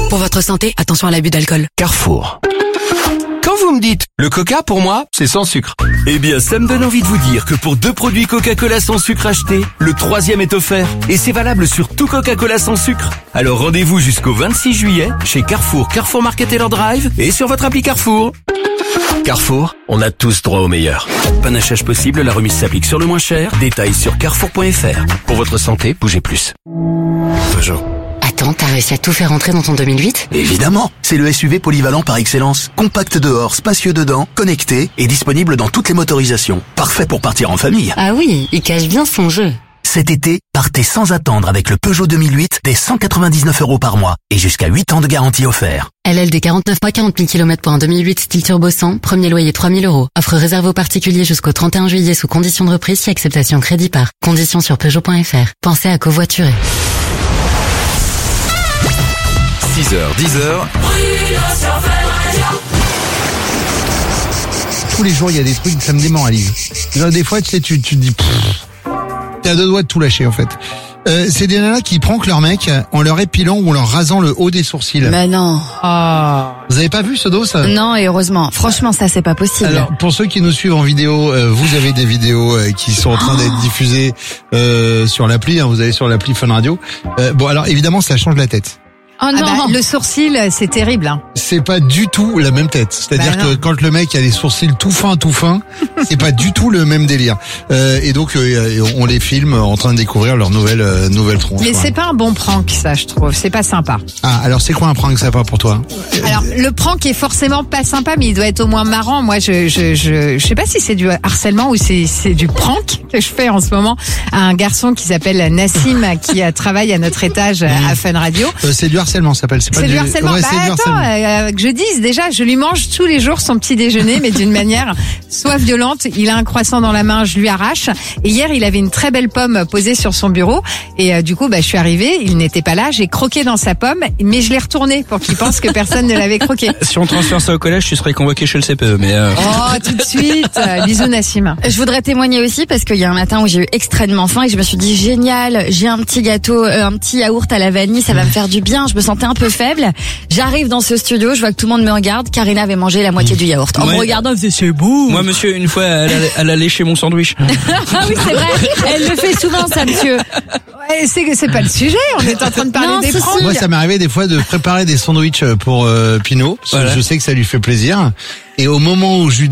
Pour votre santé, attention à l'abus d'alcool. Carrefour. Quand vous me dites le Coca, pour moi, c'est sans sucre. Eh bien, ça me donne envie de vous dire que pour 2 produits Coca-Cola sans sucre achetés, le 3e est offert. Et c'est valable sur tout Coca-Cola sans sucre. Alors rendez-vous jusqu'au 26 juillet chez Carrefour, Carrefour Market et leur Drive et sur votre appli Carrefour. Carrefour, on a tous droit au meilleur. Panachage possible, la remise s'applique sur le moins cher. Détails sur carrefour.fr. Pour votre santé, bougez plus. Peugeot. Attends, t'as réussi à tout faire rentrer dans ton 2008 ? Évidemment, c'est le SUV polyvalent par excellence. Compact dehors, spacieux dedans, connecté et disponible dans toutes les motorisations. Parfait pour partir en famille. Ah oui, il cache bien son jeu. Cet été, partez sans attendre avec le Peugeot 2008 dès 199 € par mois et jusqu'à 8 ans de garantie offert. LLD 49 mois 40 000 km pour un 2008 style turbo 100, premier loyer 3 000 €. Offre réservée aux particuliers jusqu'au 31 juillet sous conditions de reprise si acceptation crédit par. Conditions sur Peugeot.fr. Pensez à covoiturer. 6h, 10h. Tous les jours, il y a des trucs, ça me démoralise. Des fois, tu sais, tu te dis, t'as 2 doigts de tout lâcher, en fait. C'est des nanas qui prank leur mec en leur épilant ou en leur rasant le haut des sourcils. Mais non. Vous avez pas vu ce dos, ça? Non, et heureusement. Franchement, ça, c'est pas possible. Alors, pour ceux qui nous suivent en vidéo, vous avez des vidéos qui sont en train d'être diffusées sur l'appli. Vous allez sur l'appli Fun Radio. Bon, alors évidemment, ça change la tête. Oh non. Le sourcil, c'est terrible. C'est pas du tout la même tête. C'est-à-dire que quand le mec a les sourcils tout fins, c'est pas du tout le même délire. Et donc on les filme en train de découvrir leur nouvelle tronche. Mais c'est pas un bon prank, ça, je trouve. C'est pas sympa. Ah, alors c'est quoi un prank sympa pour toi? Alors le prank est forcément pas sympa, mais il doit être au moins marrant. Moi, je sais pas si c'est du harcèlement ou c'est du prank que je fais en ce moment à un garçon qui s'appelle Nassim qui travaille à notre étage à Fun Radio. C'est du harcèlement, ça s'appelle. C'est du harcèlement. Ouais, c'est du harcèlement. Que je dise déjà, je lui mange tous les jours son petit déjeuner, mais d'une manière soit violente. Il a un croissant dans la main, je lui arrache. Et hier, il avait une très belle pomme posée sur son bureau. Et du coup, je suis arrivée, il n'était pas là. J'ai croqué dans sa pomme, mais je l'ai retournée pour qu'il pense que personne ne l'avait croqué. Si on transfère ça au collège, tu serais convoqué chez le CPE. Mais Oh, tout de suite. Bisous Nassim. Je voudrais témoigner aussi parce qu'il y a un matin où j'ai eu extrêmement faim et je me suis dit génial, j'ai un petit gâteau, un petit yaourt à la vanille, ça va me faire du bien. Je me sentais un peu faible. J'arrive dans ce studio, je vois que tout le monde me regarde. Karina avait mangé la moitié du yaourt. En me regardant, elle faisait c'est beau. moi, monsieur, une fois, elle a léché mon sandwich. Ah oui, c'est vrai. Elle le fait souvent, ça, monsieur. Ouais, c'est pas le sujet. On est en train de parler des pranks. Moi, ça m'est arrivé des fois de préparer des sandwichs pour Pinot, parce que je sais que ça lui fait plaisir. Et au moment où je lui